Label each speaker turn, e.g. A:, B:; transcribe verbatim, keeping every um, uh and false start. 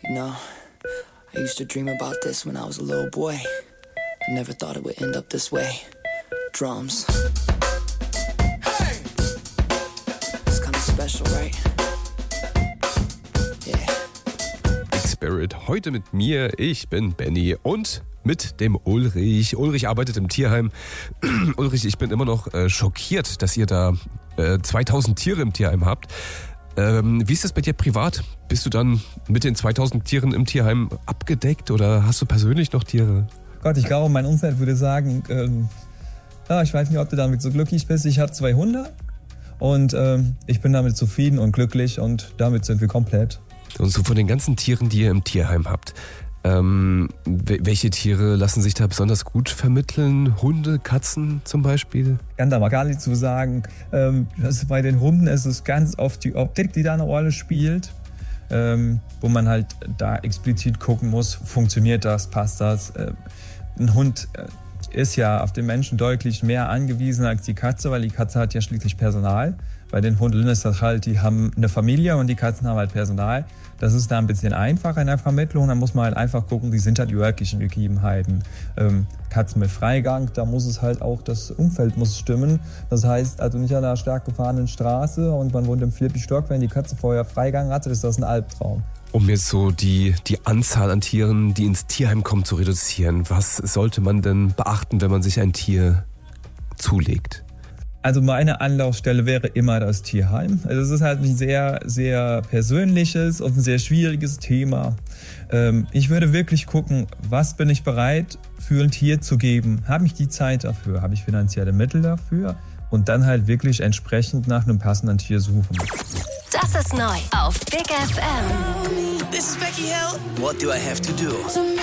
A: You know, I used to dream about this when I was a little boy. I never thought it would end up this way. Drums. Hey! It's kind of special, right? Yeah.
B: Big Spirit, heute mit mir, ich bin Benny und mit dem Ulrich. Ulrich arbeitet im Tierheim. Ulrich, ich bin immer noch äh, schockiert, dass ihr da äh, zweitausend Tiere im Tierheim habt. Ähm, wie ist das bei dir privat? Bist du dann mit den zweitausend Tieren im Tierheim abgedeckt oder hast du persönlich noch Tiere?
C: Gott, ich glaube, mein Umfeld würde sagen, ähm, ja, ich weiß nicht, ob du damit so glücklich bist. Ich habe zwei Hunde und ähm, ich bin damit zufrieden und glücklich und damit sind wir komplett.
B: Und so von den ganzen Tieren, die ihr im Tierheim habt, ähm, welche Tiere lassen sich da besonders gut vermitteln? Hunde, Katzen zum Beispiel?
C: Ich kann da mal gar nicht zu sagen. Ähm, also bei den Hunden ist es ganz oft die Optik, die da eine Rolle spielt. Ähm, wo man halt da explizit gucken muss, funktioniert das, passt das. Äh, ein Hund äh, ist ja auf den Menschen deutlich mehr angewiesen als die Katze, weil die Katze hat ja schließlich Personal. Bei den Hunden ist das halt, die haben eine Familie und die Katzen haben halt Personal. Das ist da ein bisschen einfacher in der Vermittlung. Da muss man halt einfach gucken, wie sind halt die örtlichen Gegebenheiten. Ähm, Katzen mit Freigang, da muss es halt auch, das Umfeld muss stimmen. Das heißt, also nicht an einer stark gefahrenen Straße und man wohnt im vierten Stock, wenn die Katze vorher Freigang hatte, ist das ein Albtraum.
B: Um jetzt so die, die Anzahl an Tieren, die ins Tierheim kommen, zu reduzieren, was sollte man denn beachten, wenn man sich ein Tier zulegt?
C: Also meine Anlaufstelle wäre immer das Tierheim. Also es ist halt ein sehr, sehr persönliches und ein sehr schwieriges Thema. Ähm, ich würde wirklich gucken, was bin ich bereit für ein Tier zu geben? Habe ich die Zeit dafür? Habe ich finanzielle Mittel dafür? Und dann halt wirklich entsprechend nach einem passenden Tier suchen.
D: Das ist neu auf Big F M.
A: This is Becky Hill. What do I have to do?